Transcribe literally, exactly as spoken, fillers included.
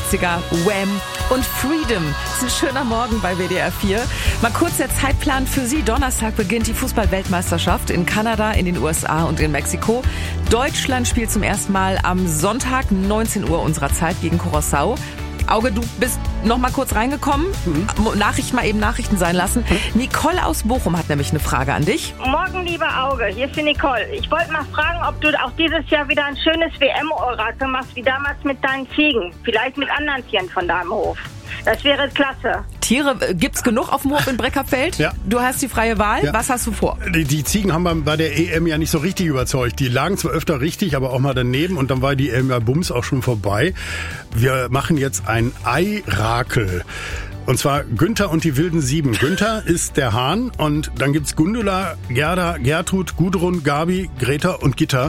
neunziger, Wham und Freedom. Es ist ein schöner Morgen bei W D R vier. Mal kurz der Zeitplan für Sie. Donnerstag beginnt die Fußball-Weltmeisterschaft in Kanada, in den U S A und in Mexiko. Deutschland spielt zum ersten Mal am Sonntag neunzehn Uhr unserer Zeit gegen Curaçao. Auge, du bist noch mal kurz reingekommen. Mhm. Nachrichten mal eben Nachrichten sein lassen. Mhm. Nicole aus Bochum hat nämlich eine Frage an dich. Morgen, liebe Auge, hier ist die Nicole. Ich wollte mal fragen, ob du auch dieses Jahr wieder ein schönes W M-Orakel machst, wie damals mit deinen Ziegen. Vielleicht mit anderen Tieren von deinem Hof. Das wäre klasse. Tiere gibt's genug auf dem Hof in Breckerfeld? Ja. Du hast die freie Wahl. Ja. Was hast du vor? Die, die Ziegen haben bei der E M ja nicht so richtig überzeugt. Die lagen zwar öfter richtig, aber auch mal daneben. Und dann war die E M ja bums auch schon vorbei. Wir machen jetzt ein Eirakel. Und zwar Günther und die wilden Sieben. Günther ist der Hahn und dann gibt's Gundula, Gerda, Gertrud, Gudrun, Gabi, Greta und Gitta.